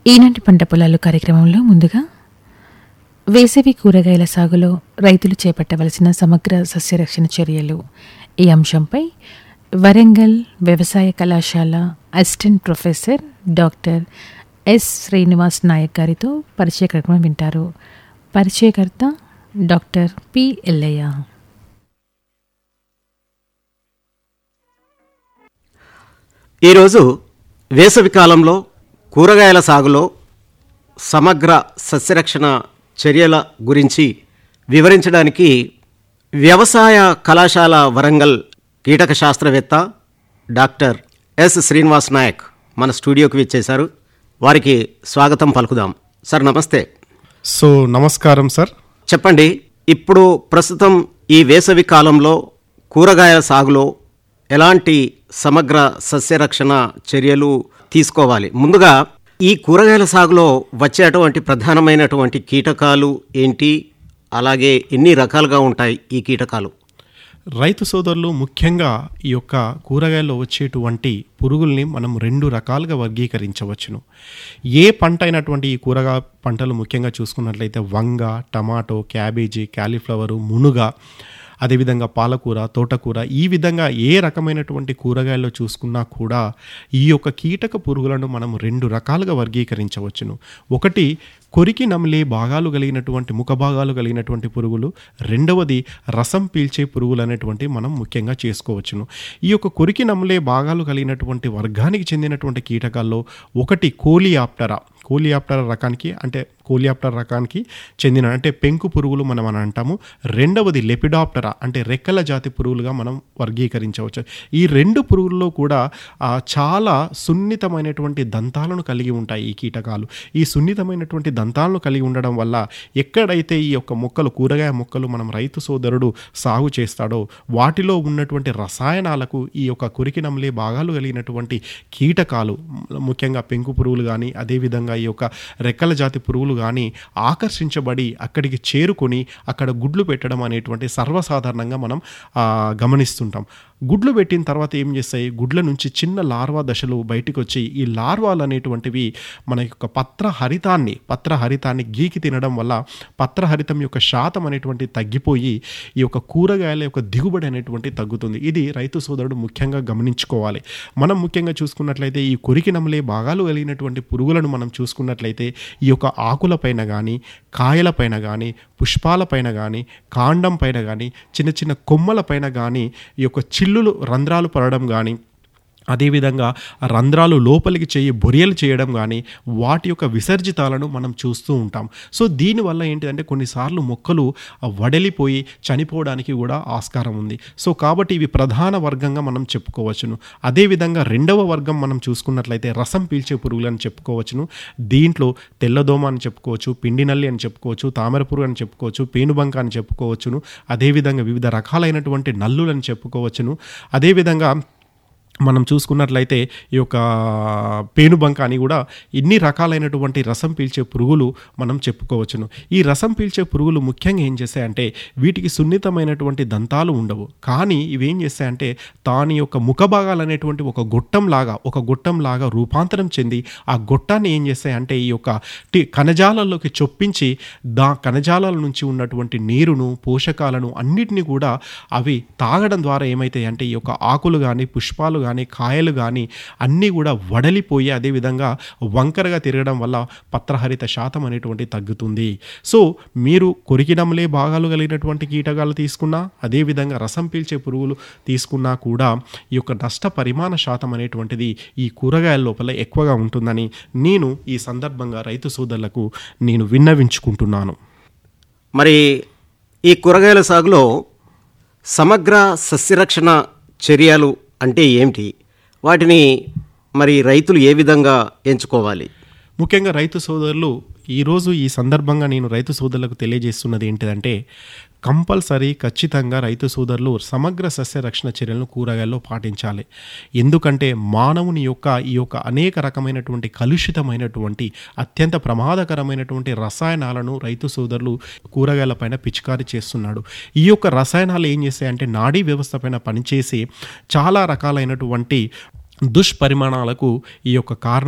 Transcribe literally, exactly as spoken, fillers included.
ఈనాటి పంట పొలాలు కార్యక్రమంలో ముందుగా వేసవి కూరగాయల సాగులో రైతులు చేపట్టవలసిన సమగ్ర సస్యరక్షణ చర్యలు ఈ అంశంపై వరంగల్ వ్యవసాయ కళాశాల assistant professor doctor yes Srinivas Naik గారితో పరిచయ కార్యక్రమం వింటారు. పరిచయకర్త డాక్టర్ పి ఎల్లయ్య. ఈరోజు వేసవి కాలంలో కూరగాయల సాగులో సమగ్ర సస్యరక్షణ చర్యల గురించి వివరించడానికి వ్యవసాయ కళాశాల వరంగల్ కీటక శాస్త్రవేత్త డాక్టర్ ఎస్ శ్రీనివాస్ నాయక్ మన స్టూడియోకి విచ్చేశారు. వారికి స్వాగతం పలుకుదాం. సార్ నమస్తే. సో నమస్కారం సార్. చెప్పండి, ఇప్పుడు ప్రస్తుతం ఈ వేసవి కాలంలో కూరగాయల సాగులో ఎలాంటి సమగ్ర సస్యరక్షణ చర్యలు తీసుకోవాలి? ముందుగా ఈ కూరగాయల సాగులో వచ్చేటువంటి ప్రధానమైనటువంటి కీటకాలు ఏంటి, అలాగే ఎన్ని రకాలుగా ఉంటాయి ఈ కీటకాలు? రైతు సోదరులు ముఖ్యంగా ఈ యొక్క కూరగాయల్లో వచ్చేటువంటి పురుగుల్ని మనం రెండు రకాలుగా వర్గీకరించవచ్చును. ఏ పంట అయినటువంటి ఈ కూరగాయ పంటలు ముఖ్యంగా చూసుకున్నట్లయితే వంగ, టమాటో, క్యాబేజీ, క్యాలీఫ్లవరు, మునుగ, అదేవిధంగా పాలకూర, తోటకూర, ఈ విధంగా ఏ రకమైనటువంటి కూరగాయల్లో చూసుకున్నా కూడా ఈ యొక్క కీటక పురుగులను మనం రెండు రకాలుగా వర్గీకరించవచ్చును. ఒకటి కొరికి నమిలే భాగాలు కలిగినటువంటి ముఖ భాగాలు కలిగినటువంటి పురుగులు, రెండవది రసం పీల్చే పురుగులు అనేటువంటి మనం ముఖ్యంగా చేసుకోవచ్చును. ఈ యొక్క కొరికి నమిలే భాగాలు కలిగినటువంటి వర్గానికి చెందినటువంటి కీటకాల్లో ఒకటి కోలియాప్టరా. కోలియాప్టరా రకానికి అంటే కోలియాప్టరా రకానికి చెందిన అంటే పెంకు పురుగులు మనం అని అంటాము. రెండవది లెపిడాప్టరా అంటే రెక్కల జాతి పురుగులుగా మనం వర్గీకరించవచ్చు. ఈ రెండు పురుగుల్లో కూడా చాలా సున్నితమైనటువంటి దంతాలను కలిగి ఉంటాయి ఈ కీటకాలు. ఈ సున్నితమైనటువంటి దంతాలను కలిగి ఉండడం వల్ల ఎక్కడైతే ఈ యొక్క మొక్కలు కూరగాయ మొక్కలు మనం రైతు సోదరుడు సాగు చేస్తాడో వాటిలో ఉన్నటువంటి రసాయనాలకు ఈ యొక్క కొరికి నమిలే భాగాలు కలిగినటువంటి కీటకాలు, ముఖ్యంగా పెంకు పురుగులు కానీ అదేవిధంగా ఈ యొక్క రెక్కల జాతి పురుగులు కానీ ఆకర్షించబడి అక్కడికి చేరుకొని అక్కడ గుడ్లు పెట్టడం అనేటువంటి సర్వసాధారణంగా మనం గమనిస్తుంటాం. గుడ్లు పెట్టిన తర్వాత ఏం చేస్తాయి, గుడ్ల నుంచి చిన్న లార్వా దశలు బయటకు వచ్చి ఈ లార్వాలు అనేటువంటివి మన యొక్క పత్రహరితాన్ని పత్రహరితాన్ని గీకి తినడం వల్ల పత్రహరితం యొక్క శాతం అనేటువంటి తగ్గిపోయి ఈ యొక్క కూరగాయల యొక్క దిగుబడి అనేటువంటి తగ్గుతుంది. ఇది రైతు సోదరుడు ముఖ్యంగా గమనించుకోవాలి. మనం ముఖ్యంగా చూసుకున్నట్లయితే ఈ కొరికి నమిలే భాగాలు కలిగినటువంటి పురుగులను మనం చూసుకున్నట్లయితే ఈ యొక్క ఆకులపైన కానీ కాయలపైన కానీ పుష్పాలపైన కానీ కాండం పైన కానీ చిన్న చిన్న కొమ్మల పైన కానీ ఈ యొక్క చిల్లులు రంధ్రాలు పడడం కానీ అదేవిధంగా రంధ్రాలు లోపలికి చేయి బొరియలు చేయడం కానీ వాటి యొక్క విసర్జితాలను మనం చూస్తూ ఉంటాం. సో దీనివల్ల ఏంటిదంటే కొన్నిసార్లు మొక్కలు వడలిపోయి చనిపోవడానికి కూడా ఆస్కారం ఉంది. సో కాబట్టి ఇవి ప్రధాన వర్గంగా మనం చెప్పుకోవచ్చును. అదేవిధంగా రెండవ వర్గం మనం చూసుకున్నట్లయితే రసం పీల్చే పురుగులు అని చెప్పుకోవచ్చును. దీంట్లో తెల్లదోమ అని చెప్పుకోవచ్చు, పిండి నల్లి అని చెప్పుకోవచ్చు, తామర పురుగు అని చెప్పుకోవచ్చు, పేనుబంక అని చెప్పుకోవచ్చును. అదేవిధంగా వివిధ రకాలైనటువంటి నల్లులు అని చెప్పుకోవచ్చును. అదేవిధంగా మనం చూసుకున్నట్లయితే ఈ యొక్క పేనుబంక అని కూడా ఇన్ని రకాలైనటువంటి రసం పీల్చే పురుగులు మనం చెప్పుకోవచ్చును. ఈ రసం పీల్చే పురుగులు ముఖ్యంగా ఏం చేస్తాయంటే వీటికి సున్నితమైనటువంటి దంతాలు ఉండవు, కానీ ఇవి ఏం చేస్తాయంటే దాని యొక్క ముఖ భాగాలు అనేటువంటి ఒక గొట్టం లాగా ఒక గొట్టం లాగా రూపాంతరం చెంది ఆ గొట్టాన్ని ఏం చేస్తాయంటే ఈ యొక్క కణజాలాల్లోకి చొప్పించి దా కణజాలాల నుంచి ఉన్నటువంటి నీరును పోషకాలను అన్నిటినీ కూడా అవి తాగడం ద్వారా ఏమైతాయి అంటే ఈ యొక్క ఆకులు కానీ పుష్పాలు కానీ కాయలు కానీ అన్నీ కూడా వడలిపోయి అదేవిధంగా వంకరగా తిరగడం వల్ల పత్రహరిత శాతం అనేటువంటి తగ్గుతుంది. సో మీరు కొరికి నమిలే భాగాలు కలిగినటువంటి కీటకాలు తీసుకున్నా అదేవిధంగా రసం పీల్చే పురుగులు తీసుకున్నా కూడా ఈ యొక్క నష్ట పరిమాణ శాతం అనేటువంటిది ఈ కూరగాయల లోపల ఎక్కువగా ఉంటుందని నేను ఈ సందర్భంగా రైతు సోదరులకు నేను విన్నవించుకుంటున్నాను. మరి ఈ కూరగాయల సాగులో సమగ్ర సస్యరక్షణ చర్యలు అంటే ఏమిటి, వాటిని మరి రైతులు ఏ విధంగా ఎంచుకోవాలి? ముఖ్యంగా రైతు సోదరులు ఈరోజు ఈ సందర్భంగా నేను రైతు సోదరులకు తెలియజేస్తున్నది ఏంటిదంటే కంపల్సరీ ఖచ్చితంగా రైతు సోదరులు సమగ్ర సస్య రక్షణ చర్యలను కూరగాయల్లో పాటించాలి. ఎందుకంటే మానవుని యొక్క ఈ యొక్క అనేక రకమైనటువంటి కలుషితమైనటువంటి అత్యంత ప్రమాదకరమైనటువంటి రసాయనాలను రైతు సోదరులు కూరగాయల పైన పిచికారీ చేస్తున్నాడు. ఈ యొక్క రసాయనాలు ఏం చేస్తాయంటే నాడీ వ్యవస్థ పైన పనిచేసి చాలా రకాలైనటువంటి దుష్పరిమాణాలకు ఈ యొక్క కారణం